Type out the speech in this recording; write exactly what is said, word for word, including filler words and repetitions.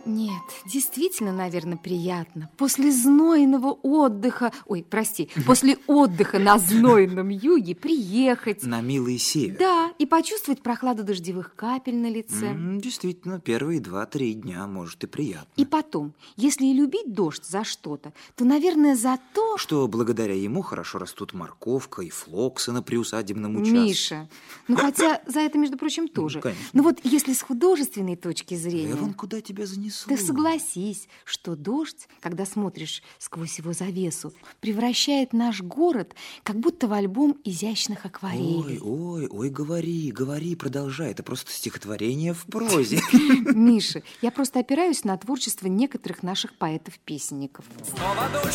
Нет, действительно, наверное, приятно. После знойного отдыха, ой, прости, после отдыха на знойном юге приехать. На милый север. Да, и почувствовать прохладу дождевых капель на лице. М, Действительно, первые два-три дня, может, и приятно. И потом, если и любить дождь за что-то, то, наверное, за то, Что благодаря ему хорошо растут морковка и флоксы на приусадебном участке. Миша, ну хотя за это, между прочим, тоже. Ну, конечно. Но вот если с художественной точки зрения... Эван, куда тебя занесло? Так согласись, что дождь, когда смотришь сквозь его завесу, превращает наш город как будто в альбом изящных акварелей. Ой, ой, ой, говори, говори, продолжай. Это просто стихотворение в прозе. Миша, я просто опираюсь на творчество некоторых наших поэтов-песенников. Снова дождь